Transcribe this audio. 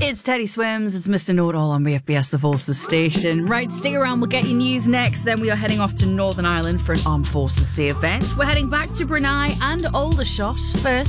It's Teddy Swims, it's Mr. Know-It-All on BFBS, the Forces station. Right, stick around, we'll get you news next. Then we are heading off to Northern Ireland for an Armed Forces Day event. We're heading back to Brunei and Aldershot. First,